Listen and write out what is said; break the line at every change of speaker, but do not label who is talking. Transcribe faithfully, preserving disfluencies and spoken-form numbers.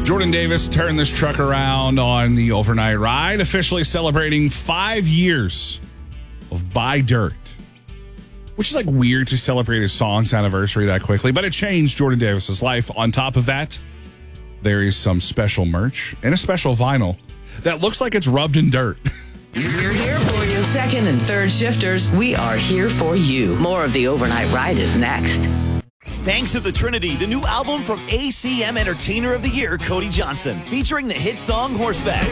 Jordan Davis turned this truck around on the overnight ride, officially celebrating five years of Buy Dirt, which is like weird to celebrate his song's anniversary that quickly, but it changed Jordan Davis's life. On top of that, there is some special merch and a special vinyl that looks like it's rubbed in dirt.
We're here for you. Second and third shifters, we are here for you. More of the overnight ride is next.
Banks of the Trinity, the new album from A C M Entertainer of the Year, Cody Johnson, featuring the hit song Horseback.